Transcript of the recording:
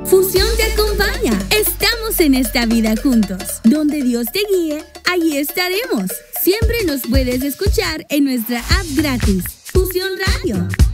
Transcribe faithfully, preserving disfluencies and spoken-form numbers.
Fusión te acompaña. Estamos en esta vida juntos. Donde Dios te guíe, allí estaremos. Siempre nos puedes escuchar en nuestra app gratis, Fusión Radio.